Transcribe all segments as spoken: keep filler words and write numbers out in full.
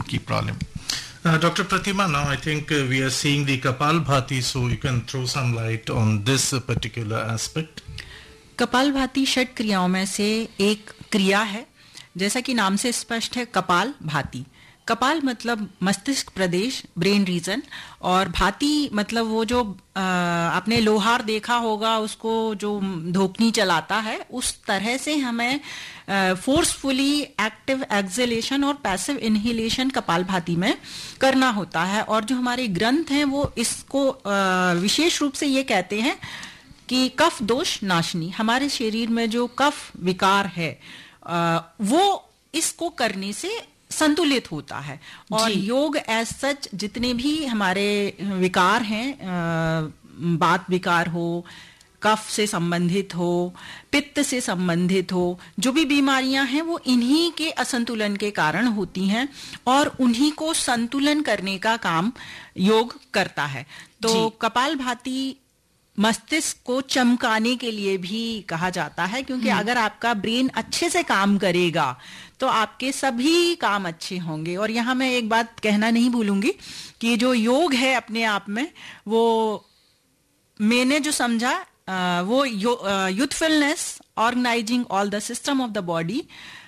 की problem. Uh, Doctor Pratima, now I think uh, we are seeing the Kapalbhati, so you can throw some light on this uh, particular aspect. Kapalbhati षट क्रियाओं में से एक क्रिया है. जैसा कि नाम से स्पष्ट है, कपाल भाति. कपाल मतलब मस्तिष्क प्रदेश, ब्रेन रीजन, और भाति मतलब वो जो आ, आपने लोहार देखा होगा, उसको जो धोकनी चलाता है, उस तरह से हमें फोर्सफुली एक्टिव एक्सहेलेशन और पैसिव इनहेलेशन कपालभाति में करना होता है. और जो हमारे ग्रंथ हैं वो इसको आ, विशेष रूप से ये कहते हैं कि कफ दोष नाशनी. हमारे शरीर में जो कफ विकार है आ, वो इसको करने से संतुलित होता है. और योग एज सच जितने भी हमारे विकार हैं, बात विकार हो, कफ से संबंधित हो, पित्त से संबंधित हो, जो भी बीमारियां हैं वो इन्हीं के असंतुलन के कारण होती हैं और उन्हीं को संतुलन करने का काम योग करता है. तो कपालभाति मस्तिष्क को चमकाने के लिए भी कहा जाता है, क्योंकि अगर आपका ब्रेन अच्छे से काम करेगा तो आपके सभी काम अच्छे होंगे. और यहाँ मैं एक बात कहना नहीं भूलूंगी कि जो योग है अपने आप में, वो मैंने जो समझा आ, वो youthfulness, organising all the system of the body,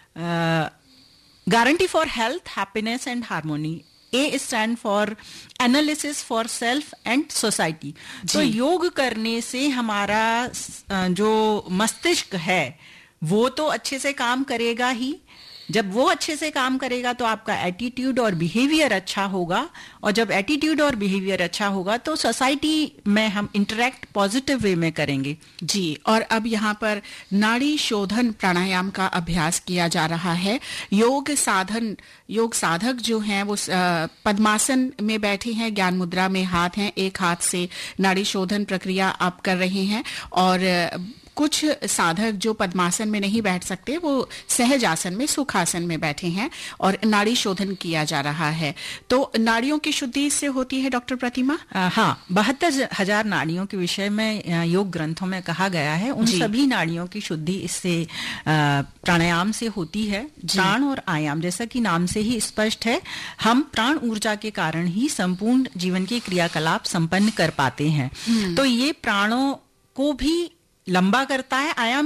guarantee for health, happiness and harmony. A stand for analysis for self and society. तो योग करने से हमारा जो मस्तिष्क है वो तो अच्छे से काम करेगा ही. जब वो अच्छे से काम करेगा तो आपका एटीट्यूड और बिहेवियर अच्छा होगा, और जब एटीट्यूड और बिहेवियर अच्छा होगा तो सोसाइटी में हम इंटरेक्ट पॉजिटिव वे में करेंगे. जी. और अब यहाँ पर नाड़ी शोधन प्राणायाम का अभ्यास किया जा रहा है. योग साधन योग साधक जो हैं वो पद्मासन में बैठे हैं, ज्ञान मुद्रा में हाथ हैं, एक हाथ से नाड़ी शोधन प्रक्रिया आप कर रहे हैं. और कुछ साधक जो पद्मासन में नहीं बैठ सकते वो सहज आसन में, सुखासन में बैठे हैं और नाड़ी शोधन किया जा रहा है. तो नाड़ियों की शुद्धि इससे होती है डॉक्टर प्रतिमा? आ, हाँ, बहत्तर हजार नाड़ियों के विषय में योग ग्रंथों में कहा गया है. उन सभी नाड़ियों की शुद्धि इससे प्राणायाम से होती है. प्राण और आयाम, जैसा कि नाम से ही स्पष्ट है, हम प्राण ऊर्जा के कारण ही संपूर्ण जीवन के क्रियाकलाप संपन्न कर पाते हैं. तो ये प्राणों को भी लंबा करता है. आयाम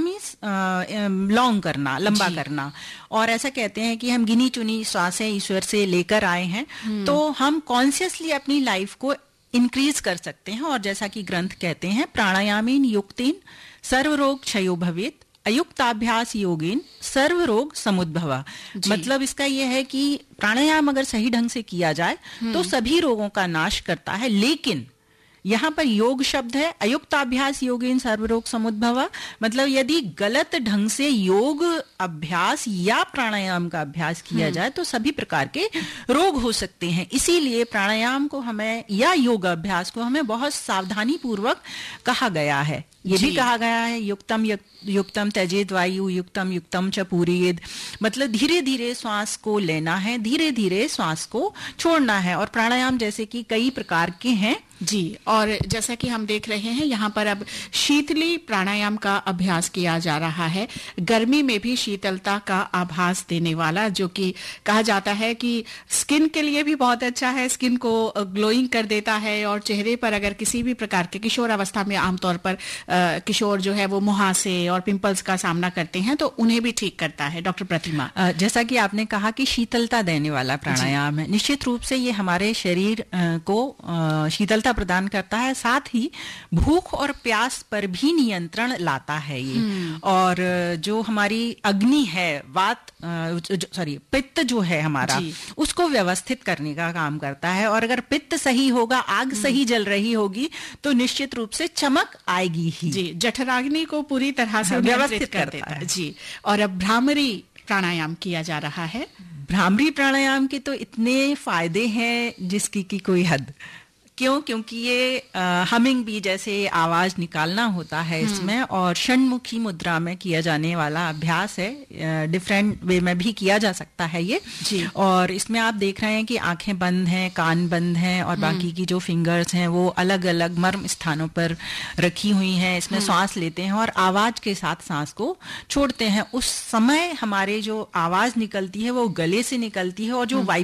मीन्स लॉन्ग करना, लंबा करना. और ऐसा कहते हैं कि हम गिनी चुनी श्वासें ईश्वर से लेकर आए हैं, तो हम कॉन्शियसली अपनी लाइफ को इंक्रीज कर सकते हैं. और जैसा कि ग्रंथ कहते हैं, प्राणायामीन युक्तिन सर्वरोग क्षयो भवेत, अयुक्ताभ्यास योगेन सर्व रोग समुद्भवा. मतलब इसका यह है कि प्राणायाम अगर सही ढंग से किया जाए तो सभी रोगों का नाश करता है. लेकिन यहाँ पर योग शब्द है, अयुक्ताभ्यास योगेन सर्वरोग समुद्भवा. मतलब यदि गलत ढंग से योग अभ्यास या प्राणायाम का अभ्यास किया जाए तो सभी प्रकार के रोग हो सकते हैं. इसीलिए प्राणायाम को हमें या योग अभ्यास को हमें बहुत सावधानी पूर्वक कहा गया है. ये भी कहा गया है युक्तम युक्तम त्यजेद वायु युक्तम युक्तम च पूरयेद. मतलब धीरे धीरे श्वास को लेना है, धीरे धीरे श्वास को छोड़ना है. और प्राणायाम जैसे कि कई प्रकार के हैं. जी. और जैसा कि हम देख रहे हैं यहाँ पर अब शीतली प्राणायाम का अभ्यास किया जा रहा है. गर्मी में भी शीतलता का आभास देने वाला, जो कि कहा जाता है कि स्किन के लिए भी बहुत अच्छा है, स्किन को ग्लोइंग कर देता है. और चेहरे पर अगर किसी भी प्रकार के, किशोर अवस्था में आमतौर पर किशोर जो है वो मुहासे और पिंपल्स का सामना करते हैं, तो उन्हें भी ठीक करता है. डॉक्टर प्रतिमा, जैसा कि आपने कहा कि शीतलता देने वाला प्राणायाम है, निश्चित रूप से ये हमारे शरीर को शीतलता प्रदान करता है. साथ ही भूख और प्यास पर भी नियंत्रण लाता है ये. और जो हमारी अग्नि है, वात सॉरी पित्त जो है हमारा, उसको व्यवस्थित करने का काम करता है. और अगर पित्त सही होगा, आग सही जल रही होगी, तो निश्चित रूप से चमक आएगी ही. जी. जठराग्नि को पूरी तरह से व्यवस्थित कर देता है. जी. और अब भ्रामरी प्राणायाम किया जा रहा है. भ्रामरी प्राणायाम के तो इतने फायदे हैं जिसकी की कोई हद. क्यों? क्योंकि ये हमिंग बी जैसे आवाज निकालना होता है इसमें, और षण्मुखी मुद्रा में किया जाने वाला अभ्यास है. डिफरेंट वे में भी किया जा सकता है ये जी. और इसमें आप देख रहे हैं कि आंखें बंद हैं, कान बंद हैं, और बाकी की जो फिंगर्स हैं वो अलग अलग मर्म स्थानों पर रखी हुई हैं. इसमें सांस लेते हैं और आवाज के साथ सांस को छोड़ते हैं. उस समय हमारे जो आवाज निकलती है वो गले से निकलती है, और जो